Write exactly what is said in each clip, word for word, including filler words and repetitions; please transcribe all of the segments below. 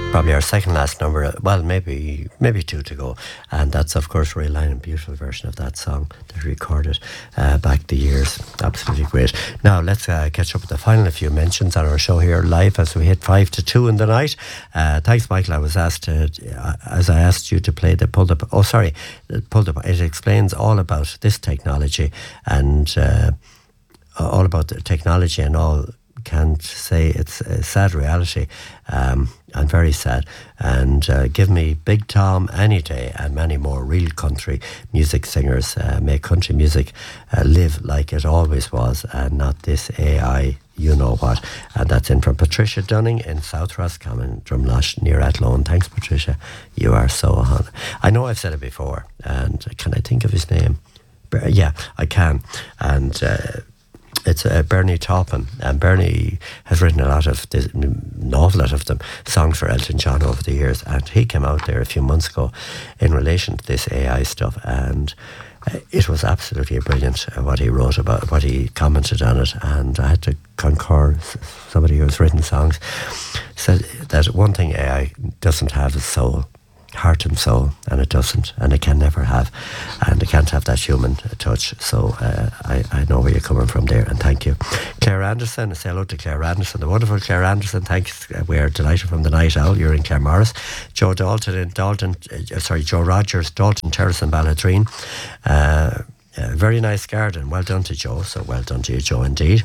Probably our second last number, well, maybe maybe two to go. And that's, of course, Ray Lyon, a beautiful version of that song that we recorded uh, back the years. Absolutely great. Now, let's uh, catch up with the final few mentions on our show here live as we hit five to two in the night. Uh, thanks, Michael. I was asked, to, uh, as I asked you to play the pulled up, oh, sorry, pulled up, it explains all about this technology and uh, all about the technology and all. Can't say it's a sad reality. Um, I'm very sad. And uh, give me Big Tom any day and many more real country music singers. Uh, make country music uh, live like it always was and not this A I, you know what. And that's in from Patricia Dunning in South Roscommon, Drumlash, near Athlone. Thanks, Patricia. You are so on. I know I've said it before. And can I think of his name? Yeah, I can. And... Uh, It's uh, Bernie Taupin, and Bernie has written a lot of, this, an awful lot of them, songs for Elton John over the years, and he came out there a few months ago in relation to this A I stuff, and uh, it was absolutely brilliant uh, what he wrote about, what he commented on it, and I had to concur. Somebody who's written songs said that one thing A I doesn't have is soul. Heart and soul, and it doesn't, and it can never have, and it can't have that human touch. So uh, I, I know where you're coming from there, and thank you. Claire Anderson, say hello to Claire Anderson, the wonderful Claire Anderson. Thanks, we're delighted from the Night Owl. You're in Claremorris. Joe Dalton in Dalton, uh, sorry, Joe Rogers, Dalton Terrace in Balladreen. Uh, uh, very nice garden. Well done to Joe. So well done to you, Joe, indeed.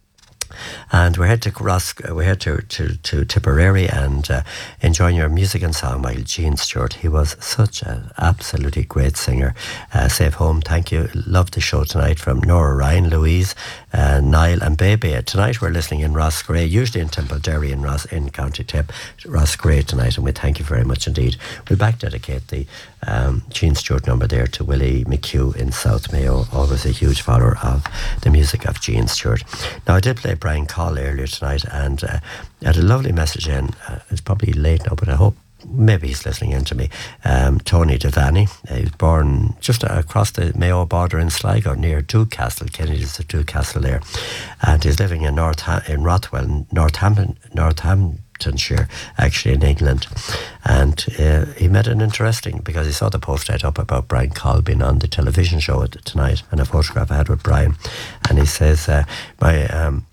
And we're head to Ross, we're head to, to, to Tipperary and uh, enjoying your music and song by Gene Stewart. He was such an absolutely great singer. Uh, safe home, thank you. Love the show tonight from Nora Ryan, Louise, uh, Niall and Baby. Tonight we're listening in Rossgrey, usually in Templederry in Ross in County Tip. Rossgrey tonight, and we thank you very much indeed. We'll back dedicate the um, Gene Stewart number there to Willie McHugh in South Mayo, always a huge follower of the music of Gene Stewart. Now I did play Brian Call earlier tonight, and uh, had a lovely message in. Uh, it's probably late now, but I hope maybe he's listening in to me. Um, Tony Devaney, uh, he was born just across the Mayo border in Sligo, near Dewcastle. Kennedy's at Dewcastle there, and he's living in North in Rothwell, Northampton, Northamptonshire, actually in England. And uh, he met an interesting, because he saw the post right up about Brian Call being on the television show tonight, and a photograph I had with Brian, and he says, uh, my um,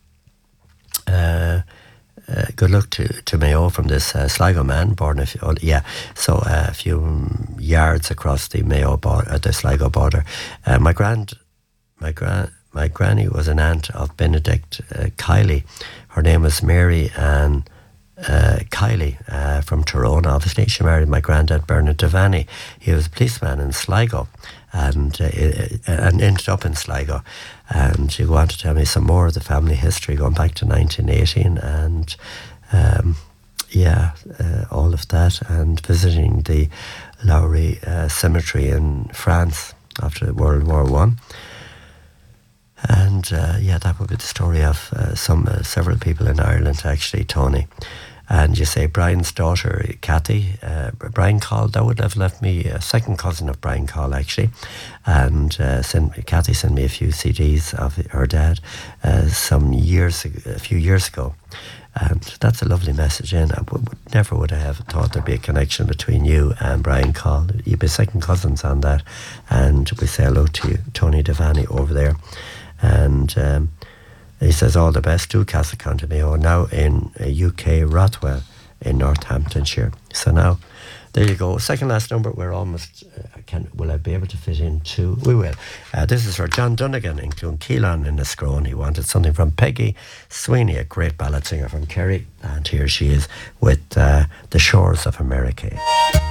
Uh, uh, good luck to, to Mayo from this uh, Sligo man, born a few, oh, yeah, so uh, a few yards across the Mayo border, uh, the Sligo border. Uh, my grand, my grand, my granny was an aunt of Benedict uh, Kiley. Her name was Mary Ann uh, Kiley uh, from Tyrone. Obviously, she married my granddad Bernard Devaney. He was a policeman in Sligo, and uh, and ended up in Sligo. And she wanted to tell me some more of the family history going back to nineteen eighteen, and um, yeah, uh, all of that, and visiting the Lowry uh, Cemetery in France after World War One. And uh, yeah, that would be the story of uh, some uh, several people in Ireland, actually, Tony. And you say Brian's daughter, Kathy, uh, Brian Call, that would have left me a second cousin of Brian Call, actually. And uh, sent, Kathy sent me a few C Ds of her dad uh, some years, a few years ago. And that's a lovely message in. I would, never would I have thought there'd be a connection between you and Brian Call. You'd be second cousins on that. And we say hello to you, Tony Devaney over there. And um, he says all the best to Castle County Mayo, now in uh, U K Rothwell in Northamptonshire. So now, there you go. Second last number, we're almost, uh, can, will I be able to fit in two? We will. Uh, this is for John Dunnigan in Clonkeelan in Liscrone. He wanted something from Peggy Sweeney, a great ballad singer from Kerry. And here she is with uh, The Shores of America.